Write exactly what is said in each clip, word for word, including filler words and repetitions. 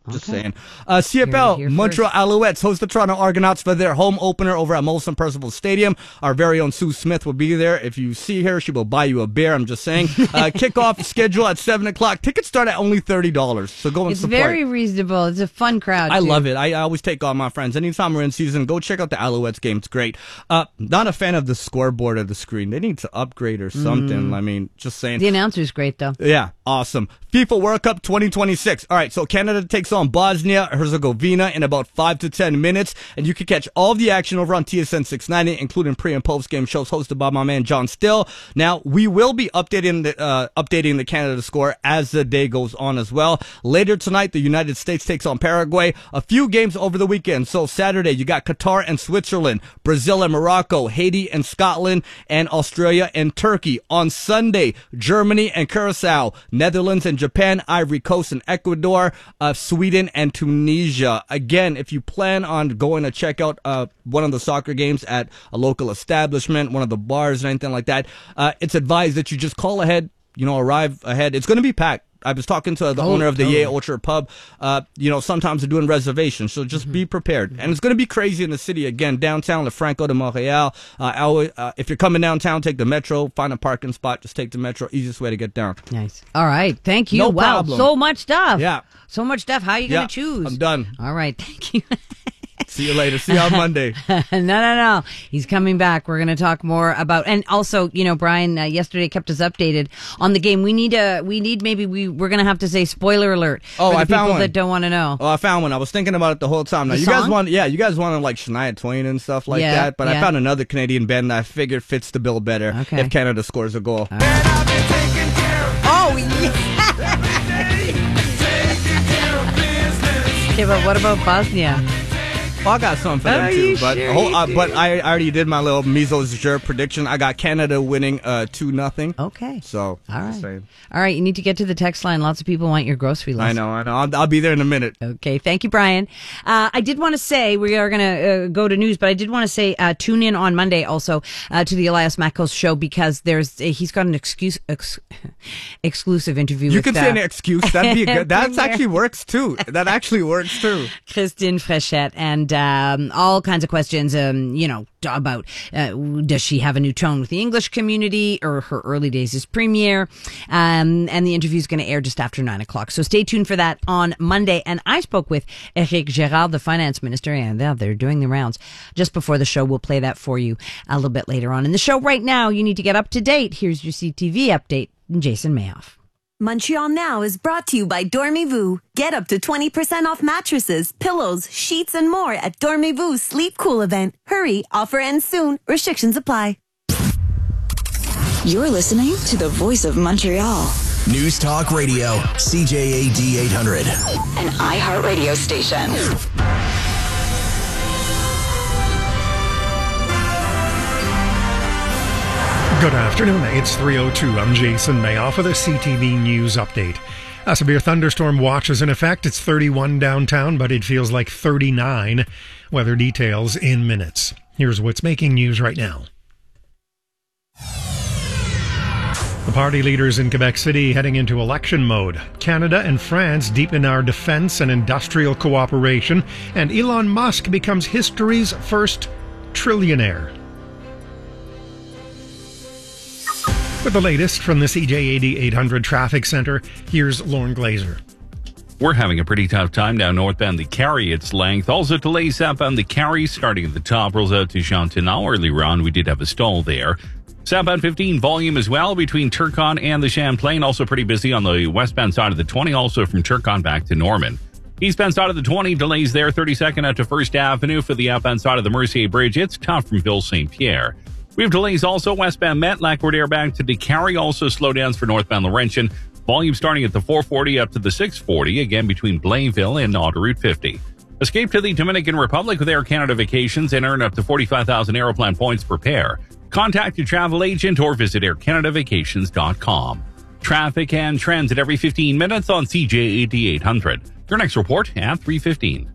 Just Okay. saying. Uh, C F L, Here- here Montreal first. Alouettes host the Toronto Argonauts for their home opener over at Molson Percival Stadium. Our very own Sue Smith will be there. If you see her, she will buy you a beer. I'm just saying. Uh, kickoff schedule at seven o'clock. Tickets start at only thirty dollars. So go and It's support. very reasonable. It's a fun crowd. I too. love it. I, I always take all my friends. Anytime we're in season, go check out the Alouettes game. It's great. Uh, not a fan of the scoreboard of the screen. They need to upgrade or something. I mean, just saying. The announcer's great, though. Yeah, awesome. FIFA World Cup twenty twenty-six. All right, so Canada takes on Bosnia Herzegovina in about five to ten minutes, and you can catch all of the action over on T S N six ninety, including pre and post game shows hosted by my man John Still. Now we will be updating the uh, updating the Canada score as the day goes on as well. Later tonight, the United States takes on Paraguay. A few games over the weekend. So Saturday, you got Qatar and Switzerland, Brazil and Morocco, Haiti and Scotland, and Australia and Turkey. On Sunday, Germany and Curacao, Netherlands and Japan, Ivory Coast and Ecuador, uh, Sweden and Tunisia. Again, if you plan on going to check out uh, one of the soccer games at a local establishment, one of the bars or anything like that, uh, it's advised that you just call ahead, you know, arrive ahead. It's going to be packed. I was talking to the Oh, owner of the totally. Yale Orchard Pub. Uh, you know, sometimes they're doing reservations, so just be prepared. And it's going to be crazy in the city again, downtown, Le Franco de Montreal. Uh, always, uh, if you're coming downtown, take the metro, find a parking spot, just take the metro. Easiest way to get down. Nice. All right. Thank you. No wow. problem. So much stuff. Yeah. So much stuff. How are you Yeah, going to choose? I'm done. All right. Thank you. See you later. See you on Monday. no, no, no. He's coming back. We're going to talk more about, and also, you know, Brian uh, yesterday kept us updated on the game. We need a, we need maybe we we're going to have to say spoiler alert Oh, for the I people found one. that don't want to know. Oh, I found one. I was thinking about it the whole time. Now, The you guys song? want, yeah, you guys wanted like Shania Twain and stuff like Yeah, that, but yeah. I found another Canadian band that I figured fits the bill better Okay. if Canada scores a goal. Oh, yeah. Okay, but what about Bosnia? Well, I got something for them Are too, you but sure hold- you uh, do? but I already did my little Mizo's Jure prediction. I got Canada winning uh two nothing. Okay. So All just right. saying. All right. You need to get to the text line. Lots of people want your grocery list. I know, I know. I'll, I'll be there in a minute. Okay, thank you, Brian. Uh, I did want to say we are going to uh, go to news, but I did want to say uh, tune in on Monday also uh, to the Elias Makos show because there's uh, he's got an excuse ex- exclusive interview. You with, can uh, say an excuse. That'd be good. That Premier. actually works too. That actually works too. Christine Frechette and um, all kinds of questions, um, you know, about uh, does she have a new tone with the English community or her early days as premier? Um, and the interview is going to air just after nine o'clock. So stay tuned for that on Monday. And I spoke with Éric Gérard, the finance minister, and yeah, they're doing the rounds just before the show. We'll play that for you a little bit later on in the show. Right now, you need to get up to date. Here's your C T V update. Jason Mayoff. Montreal Now is brought to you by Dormez-vous. Get up to twenty percent off mattresses, pillows, sheets, and more at Dormez-vous Sleep Cool event. Hurry, offer ends soon. Restrictions apply. You're listening to the voice of Montreal. News Talk Radio, C J A D eight hundred. An iHeartRadio station. Good afternoon. It's three oh two. I'm Jason Mayoff with a C T V News update. A severe thunderstorm watch is in effect. It's thirty-one downtown, but it feels like thirty-nine. Weather details in minutes. Here's what's making news right now. The party leaders in Quebec City heading into election mode. Canada and France deepen our defense and industrial cooperation, and Elon Musk becomes history's first trillionaire. With the latest from the C J A D eight hundred Traffic Center, here's Lauren Glazer. We're having a pretty tough time down northbound the Carry its length. Also delays southbound the Carry starting at the top, rolls out to Chantenau. Earlier on, we did have a stall there. Southbound fifteen volume as well between Turcon and the Champlain. Also pretty busy on the westbound side of the twenty, also from Turcon back to Norman. Eastbound side of the twenty, delays there. thirty-second out to First Avenue. For the outbound side of the Mercier Bridge, it's tough from Ville Saint Pierre. We have delays also westbound Met, Lac-Air back to DeCarry. Also slowdowns for northbound Laurentian. Volume starting at the four forty up to the six forty, again between Blainville and Autoroute fifty. Escape to the Dominican Republic with Air Canada Vacations and earn up to forty-five thousand Aeroplan points per pair. Contact your travel agent or visit air canada vacations dot com. Traffic and transit every fifteen minutes on C J A D eight hundred. Your next report at three fifteen.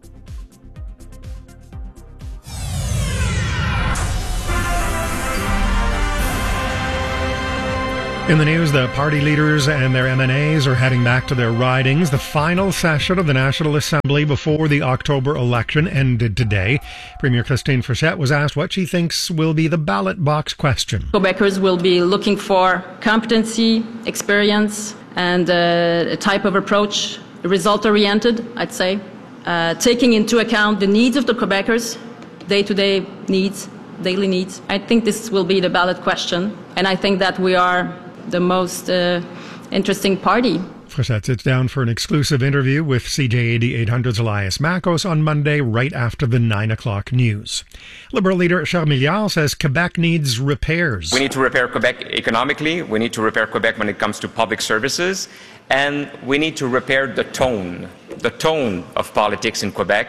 In the news, the party leaders and their M N As are heading back to their ridings. The final session of the National Assembly before the October election ended today. Premier Christine Frechette was asked what she thinks will be the ballot box question. Quebecers will be looking for competency, experience, and uh, a type of approach, result-oriented, I'd say, uh, taking into account the needs of the Quebecers, day-to-day needs, daily needs. I think this will be the ballot question, and I think that we are the most uh, interesting party. Frechette sits down for an exclusive interview with C J A D eight hundred's Elias Makos on Monday, right after the nine o'clock news. Liberal leader Charles Milliard says Quebec needs repairs. We need to repair Quebec economically. We need to repair Quebec when it comes to public services. And we need to repair the tone, the tone of politics in Quebec.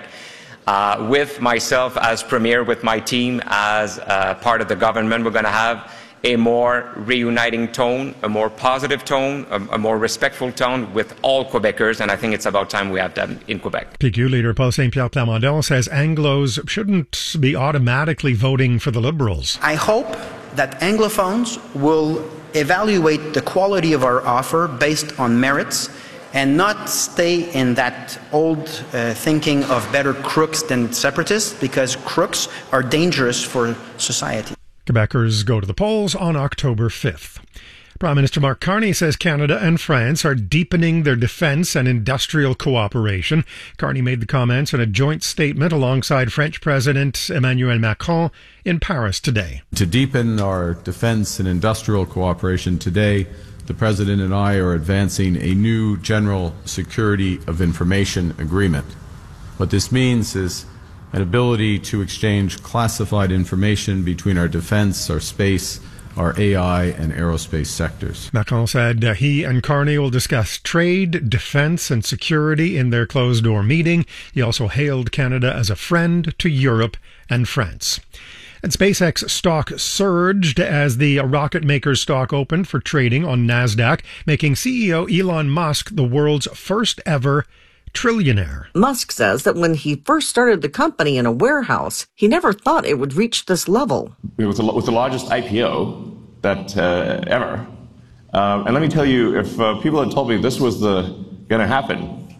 Uh, with myself as premier, with my team as uh, part of the government, we're going to have a more reuniting tone, a more positive tone, a, a more respectful tone with all Quebecers, and I think it's about time we have that in Quebec. P Q leader Paul Saint-Pierre Plamondon says Anglos shouldn't be automatically voting for the Liberals. I hope that Anglophones will evaluate the quality of our offer based on merits and not stay in that old uh, thinking of better crooks than separatists, because crooks are dangerous for society. Quebecers go to the polls on October fifth. Prime Minister Mark Carney says Canada and France are deepening their defence and industrial cooperation. Carney made the comments in a joint statement alongside French President Emmanuel Macron in Paris today. To deepen our defence and industrial cooperation today, the President and I are advancing a new General Security of Information Agreement. What this means is an ability to exchange classified information between our defence, our space, our A I and aerospace sectors. Macron said uh, he and Carney will discuss trade, defence and security in their closed-door meeting. He also hailed Canada as a friend to Europe and France. And SpaceX stock surged as the rocket maker's stock opened for trading on NASDAQ, making C E O Elon Musk the world's first ever trillionaire. Musk says that when he first started the company in a warehouse, he never thought it would reach this level. It was the, was the largest I P O that uh, ever. Um, and let me tell you, if uh, people had told me this was the going to happen,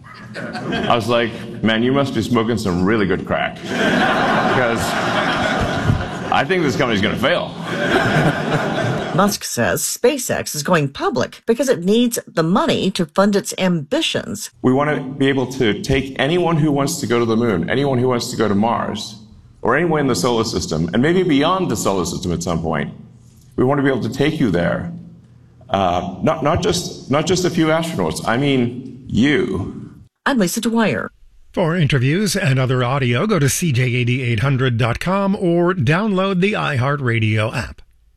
I was like, man, you must be smoking some really good crack. Because I think this company's going to fail. Musk says SpaceX is going public because it needs the money to fund its ambitions. We want to be able to take anyone who wants to go to the moon, anyone who wants to go to Mars, or anywhere in the solar system, and maybe beyond the solar system at some point. We want to be able to take you there. Uh, not, not, just, not just a few astronauts, I mean you. I'm Lisa Dwyer. For interviews and other audio, go to C J A D eight hundred dot com or download the iHeartRadio app.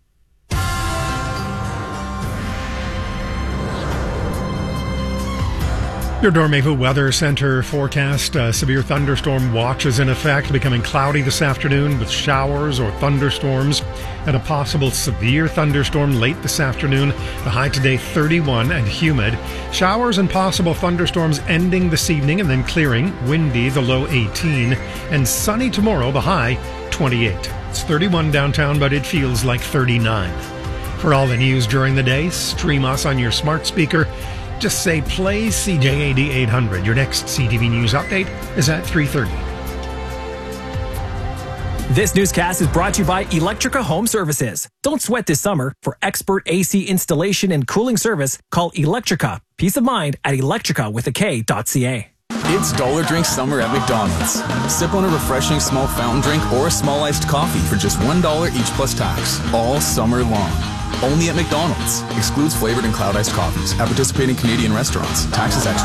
Your Dormez-vous Weather Center forecast. Uh, severe thunderstorm watch is in effect, becoming cloudy this afternoon with showers or thunderstorms, and a possible severe thunderstorm late this afternoon. The high today thirty-one and humid. Showers and possible thunderstorms ending this evening and then clearing. Windy, the low eighteen, and sunny tomorrow, the high twenty-eight. It's thirty-one downtown, but it feels like thirty-nine. For all the news during the day, stream us on your smart speaker. Just say, play C J A D eight hundred. Your next C T V News update is at three thirty. This newscast is brought to you by Electrica Home Services. Don't sweat this summer. For expert A C installation and cooling service, call Electrica. Peace of mind at electrica with a K dot C A. It's Dollar Drink Summer at McDonald's. Sip on a refreshing small fountain drink or a small iced coffee for just one dollar each plus tax, all summer long. Only at McDonald's. Excludes flavored and cloud iced coffees at participating Canadian restaurants. Taxes extra.